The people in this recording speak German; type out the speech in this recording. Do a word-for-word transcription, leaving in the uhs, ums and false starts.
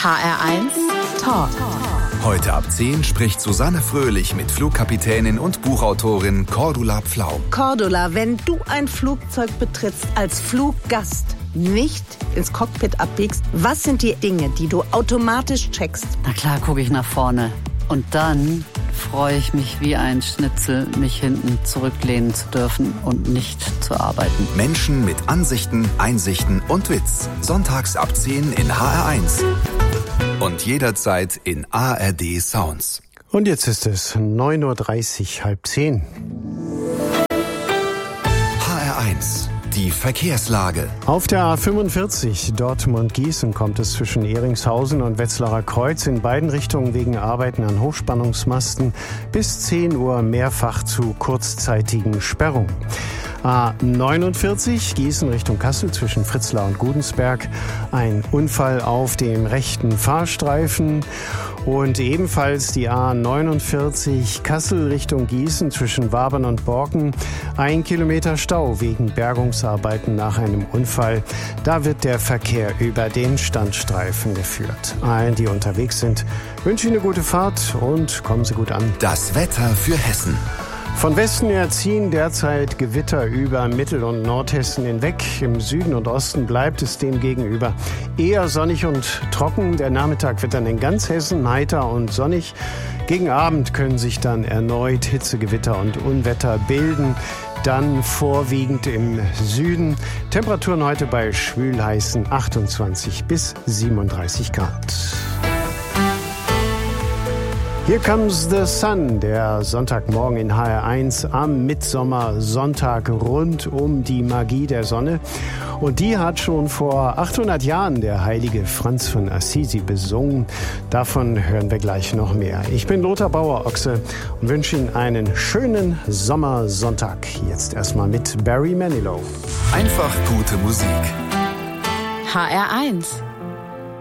H R eins Talk. Heute ab zehn spricht Susanne Fröhlich mit Flugkapitänin und Buchautorin Cordula Pflaum. Cordula, wenn du ein Flugzeug betrittst als Fluggast, nicht ins Cockpit abbiegst, was sind die Dinge, die du automatisch checkst? Na klar, gucke ich nach vorne. Und dann freue ich mich wie ein Schnitzel, mich hinten zurücklehnen zu dürfen und nicht zu arbeiten. Menschen mit Ansichten, Einsichten und Witz. Sonntags ab zehn in H R eins. Und jederzeit in A R D Sounds. Und jetzt ist es neun Uhr dreißig, halb zehn. H R eins. Die Verkehrslage. Auf der A fünfundvierzig Dortmund-Gießen kommt es zwischen Ehringshausen und Wetzlarer Kreuz in beiden Richtungen wegen Arbeiten an Hochspannungsmasten bis zehn Uhr mehrfach zu kurzzeitigen Sperrungen. A neunundvierzig Gießen Richtung Kassel zwischen Fritzlar und Gudensberg. Ein Unfall auf dem rechten Fahrstreifen. Und ebenfalls die A neunundvierzig Kassel Richtung Gießen zwischen Wabern und Borken. Ein Kilometer Stau wegen Bergungsarbeiten nach einem Unfall. Da wird der Verkehr über den Standstreifen geführt. Allen, die unterwegs sind, wünsche ich eine gute Fahrt und kommen Sie gut an. Das Wetter für Hessen. Von Westen her ziehen derzeit Gewitter über Mittel- und Nordhessen hinweg. Im Süden und Osten bleibt es demgegenüber eher sonnig und trocken. Der Nachmittag wird dann in ganz Hessen heiter und sonnig. Gegen Abend können sich dann erneut Hitzegewitter und Unwetter bilden. Dann vorwiegend im Süden. Temperaturen heute bei schwülheißen achtundzwanzig bis siebenunddreißig Grad. Here Comes the Sun, der Sonntagmorgen in H R eins am Mitsommersonntag rund um die Magie der Sonne. Und die hat schon vor achthundert Jahren der heilige Franz von Assisi besungen. Davon hören wir gleich noch mehr. Ich bin Lothar Bauer-Ochse und wünsche Ihnen einen schönen Sommersonntag. Jetzt erstmal mit Barry Manilow. Einfach gute Musik. H R eins.